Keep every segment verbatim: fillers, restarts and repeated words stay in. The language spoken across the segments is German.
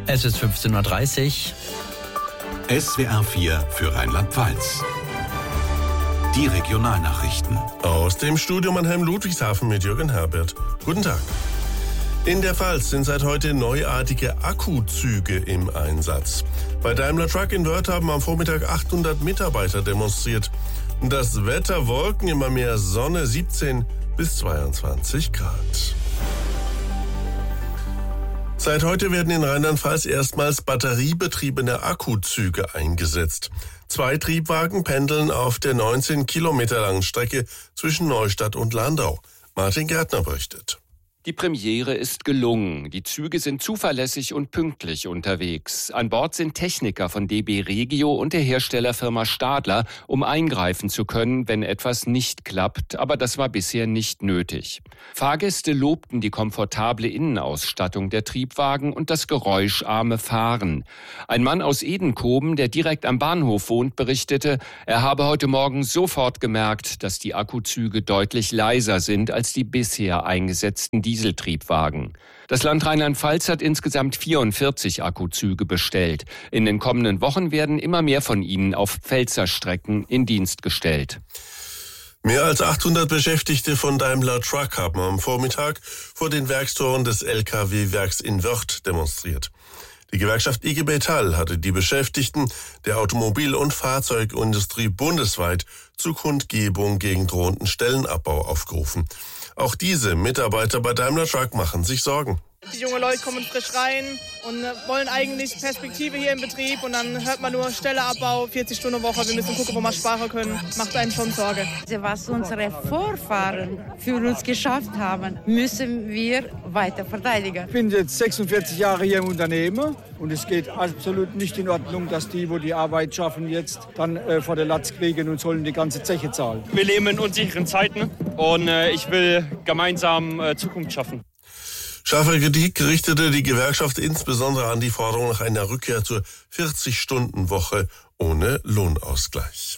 Es ist fünfzehn Uhr dreißig. S W R vier für Rheinland-Pfalz. Die Regionalnachrichten. Aus dem Studio Mannheim-Ludwigshafen mit Jürgen Herbert. Guten Tag. In der Pfalz sind seit heute neuartige Akkuzüge im Einsatz. Bei Daimler Truck in Wörth haben am Vormittag achthundert Mitarbeiter demonstriert. Das Wetter: Wolken, immer mehr Sonne, siebzehn bis zweiundzwanzig Grad. Seit heute werden in Rheinland-Pfalz erstmals batteriebetriebene Akkuzüge eingesetzt. Zwei Triebwagen pendeln auf der neunzehn Kilometer langen Strecke zwischen Neustadt und Landau. Martin Gärtner berichtet. Die Premiere ist gelungen. Die Züge sind zuverlässig und pünktlich unterwegs. An Bord sind Techniker von D B Regio und der Herstellerfirma Stadler, um eingreifen zu können, wenn etwas nicht klappt. Aber das war bisher nicht nötig. Fahrgäste lobten die komfortable Innenausstattung der Triebwagen und das geräuscharme Fahren. Ein Mann aus Edenkoben, der direkt am Bahnhof wohnt, berichtete, er habe heute Morgen sofort gemerkt, dass die Akkuzüge deutlich leiser sind als die bisher eingesetzten Dieseltriebwagen. Das Land Rheinland-Pfalz hat insgesamt vierundvierzig Akkuzüge bestellt. In den kommenden Wochen werden immer mehr von ihnen auf Pfälzer Strecken in Dienst gestellt. Mehr als achthundert Beschäftigte von Daimler Truck haben am Vormittag vor den Werkstoren des L K W-Werks in Wörth demonstriert. Die Gewerkschaft I G Metall hatte die Beschäftigten der Automobil- und Fahrzeugindustrie bundesweit zur Kundgebung gegen drohenden Stellenabbau aufgerufen. Auch diese Mitarbeiter bei Daimler Truck machen sich Sorgen. Die jungen Leute kommen frisch rein und wollen eigentlich Perspektive hier im Betrieb und dann hört man nur Stelleabbau, vierzig-Stunden-Woche, wir müssen gucken, wo wir sparen können. Macht einen schon Sorge. Was unsere Vorfahren für uns geschafft haben, müssen wir weiter verteidigen. Ich bin jetzt sechsundvierzig Jahre hier im Unternehmen und es geht absolut nicht in Ordnung, dass die, wo die Arbeit schaffen, jetzt dann äh, vor der Latz kriegen und sollen die ganze Zeche zahlen. Wir leben in unsicheren Zeiten und äh, ich will gemeinsam äh, Zukunft schaffen. Scharfe Kritik richtete die Gewerkschaft insbesondere an die Forderung nach einer Rückkehr zur vierzig-Stunden-Woche ohne Lohnausgleich.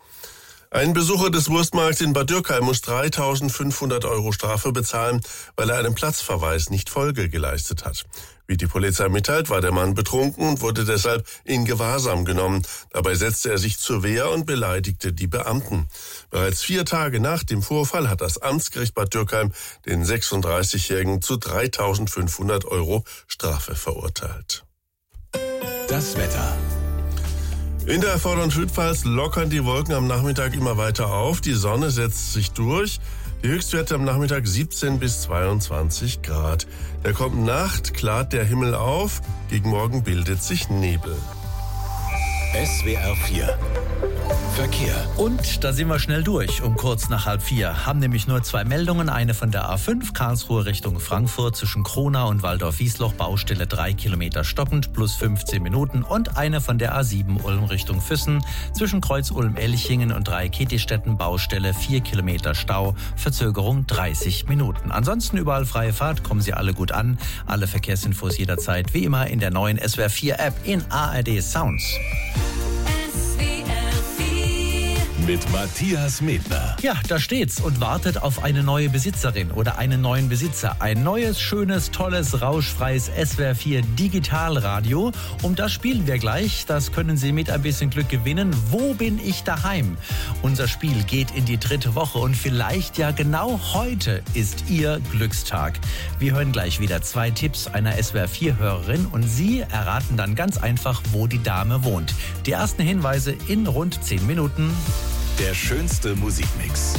Ein Besucher des Wurstmarkts in Bad Dürkheim muss dreitausendfünfhundert Euro Strafe bezahlen, weil er einem Platzverweis nicht Folge geleistet hat. Wie die Polizei mitteilt, war der Mann betrunken und wurde deshalb in Gewahrsam genommen. Dabei setzte er sich zur Wehr und beleidigte die Beamten. Bereits vier Tage nach dem Vorfall hat das Amtsgericht Bad Dürkheim den sechsunddreißigjährigen zu dreitausendfünfhundert Euro Strafe verurteilt. Das Wetter. In der Vorder- und Südpfalz lockern die Wolken am Nachmittag immer weiter auf. Die Sonne setzt sich durch. Die Höchstwerte am Nachmittag siebzehn bis zweiundzwanzig Grad. Der kommenden Nacht klart der Himmel auf. Gegen Morgen bildet sich Nebel. S W R vier Verkehr. Und da sind wir schnell durch, um kurz nach halb vier. Haben nämlich nur zwei Meldungen. Eine von der A fünf, Karlsruhe Richtung Frankfurt, zwischen Kronau und Waldorf-Wiesloch, Baustelle drei Kilometer stockend, plus fünfzehn Minuten. Und eine von der A sieben, Ulm Richtung Füssen, zwischen Kreuz Ulm-Elchingen und Drei-Ketistetten, Baustelle vier Kilometer Stau, Verzögerung dreißig Minuten. Ansonsten überall freie Fahrt, kommen Sie alle gut an. Alle Verkehrsinfos jederzeit, wie immer, in der neuen S W R vier App in A R D Sounds. Mit Matthias Medner. Ja, da steht's und wartet auf eine neue Besitzerin oder einen neuen Besitzer. Ein neues, schönes, tolles, rauschfreies S W R vier Digitalradio. Um das spielen wir gleich. Das können Sie mit ein bisschen Glück gewinnen. Wo bin ich daheim? Unser Spiel geht in die dritte Woche und vielleicht ja genau heute ist Ihr Glückstag. Wir hören gleich wieder zwei Tipps einer S W R vier Hörerin und Sie erraten dann ganz einfach, wo die Dame wohnt. Die ersten Hinweise in rund zehn Minuten. Der schönste Musikmix.